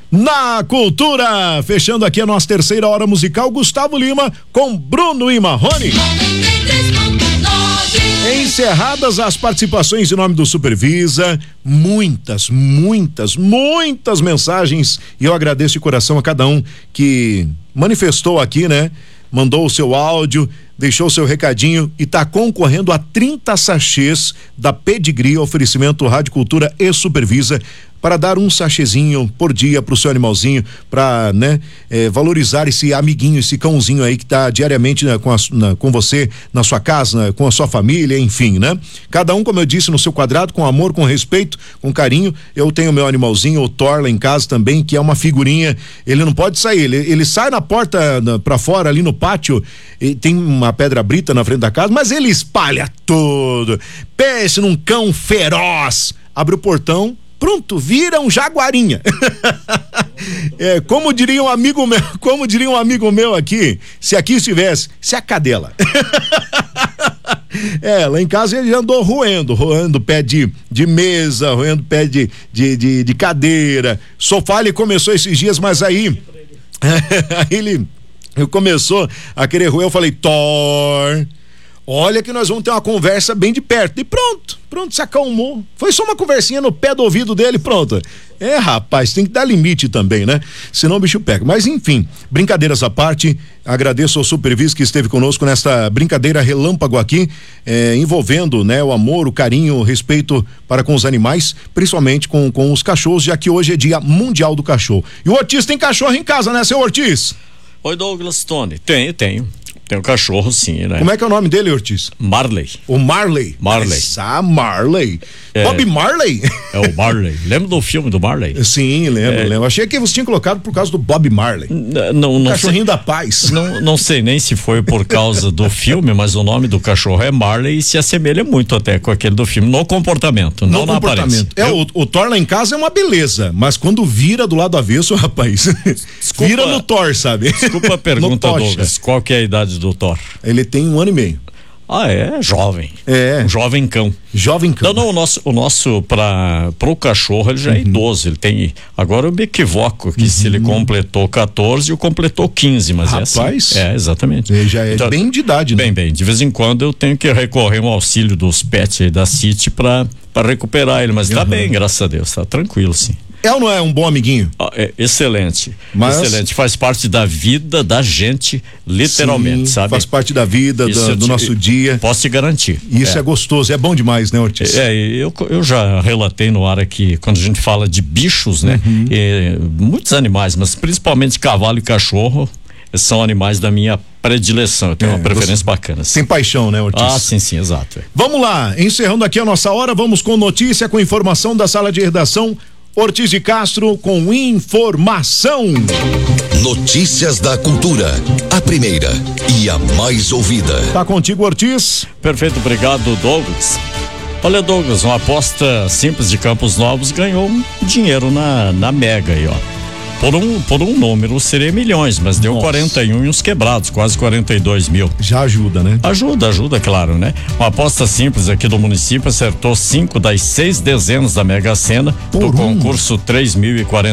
Na Cultura, fechando aqui a nossa terceira hora musical, Gustavo Lima com Bruno e Marrone. Encerradas as participações em nome do Supervisa, muitas mensagens, e eu agradeço de coração a cada um que manifestou aqui, né? Mandou o seu áudio, deixou o seu recadinho e tá concorrendo a 30 sachês da Pedigree, oferecimento Rádio Cultura e Supervisa, para dar um sachêzinho por dia pro seu animalzinho, para, né, valorizar esse amiguinho, esse cãozinho aí que tá diariamente com você, na sua casa, com a sua família, enfim, né? Cada um, como eu disse, no seu quadrado, com amor, com respeito, com carinho. Eu tenho meu animalzinho, o Thor, lá em casa também, que é uma figurinha. Ele não pode sair, ele sai na porta pra fora, ali no pátio, e tem uma pedra brita na frente da casa, mas ele espalha tudo. Pense num cão feroz. Abre o portão, pronto, vira um jaguarinha. Como diria um amigo meu aqui, se aqui estivesse, se a cadela. Lá em casa ele andou roendo pé de mesa, roendo pé de cadeira, sofá. Ele começou esses dias, mas aí ele começou a querer roer. Eu falei: Thor, olha que nós vamos ter uma conversa bem de perto. E pronto, se acalmou. Foi só uma conversinha no pé do ouvido dele, pronto. Rapaz, tem que dar limite também, né? Senão o bicho pega. Mas enfim, brincadeiras à parte, agradeço ao Supervisa que esteve conosco nesta brincadeira relâmpago aqui, envolvendo, né, o amor, o carinho, o respeito para com os animais, principalmente com os cachorros, já que hoje é Dia Mundial do Cachorro. E o Ortiz tem cachorro em casa, né, seu Ortiz? Oi, Douglas Tony. Tenho. Tem um cachorro, sim, né? Como é que é o nome dele, Ortiz? Marley. O Marley? Marley. Bob Marley? É o Marley. Lembra do filme do Marley? Sim, lembro. Achei que você tinha colocado por causa do Bob Marley. Não Cachorrinho sei, da paz. Não sei nem se foi por causa do filme, mas o nome do cachorro é Marley e se assemelha muito até com aquele do filme, no comportamento, não na aparência. O Thor lá em casa é uma beleza, mas quando vira do lado avesso, rapaz, vira no Thor, sabe? Desculpa a pergunta, Douglas, qual que é a idade do Thor? Ele tem 1 ano e meio. Jovem. Um jovem cão. Jovem cão. Não, o nosso pro cachorro ele já é idoso, ele tem, agora eu me equivoco que se ele completou 14 ou completou 15, mas rapaz, é assim. Exatamente. Ele já é então, bem de idade, né? Bem, de vez em quando eu tenho que recorrer ao auxílio dos pets aí da City para recuperar ele, mas tá bem, graças a Deus, tá tranquilo, sim. É ou não é um bom amiguinho? Excelente. Excelente. Faz parte da vida da gente, literalmente, sim, sabe? Faz parte da vida, do nosso dia. Posso te garantir. Isso é gostoso, é bom demais, né, Ortiz? Eu já relatei no ar aqui, quando a gente fala de bichos, né? Muitos animais, mas principalmente cavalo e cachorro, são animais da minha predileção. Eu tenho uma preferência bacana. Sem paixão, né, Ortiz? Sim, exato. Vamos lá, encerrando aqui a nossa hora, vamos com notícia, com informação da sala de redação. Ortiz de Castro com informação. Notícias da Cultura, a primeira e a mais ouvida. Tá contigo, Ortiz. Perfeito, obrigado, Douglas. Olha, Douglas, uma aposta simples de Campos Novos ganhou dinheiro na Mega aí, ó. Por um número seria milhões, mas deu 41 e uns quebrados, quase 42 mil. Já ajuda, né? Ajuda, claro, né? Uma aposta simples aqui do município acertou 5 das 6 dezenas da Mega Sena do concurso 3.040.